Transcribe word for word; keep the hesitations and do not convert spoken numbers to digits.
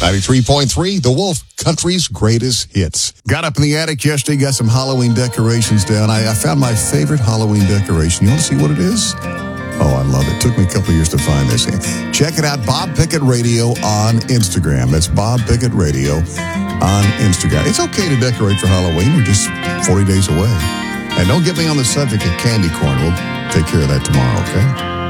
ninety-three point three, The Wolf, country's greatest hits. Got up in the attic yesterday, got some Halloween decorations down. I, I found my favorite Halloween decoration. You want to see what it is? Oh, I love it. Took me a couple of years to find this. Check it out, Bob Pickett Radio on Instagram. That's Bob Pickett Radio on Instagram. It's okay to decorate for Halloween. We're just forty days away. And don't get me on the subject of candy corn. We'll take care of that tomorrow, okay?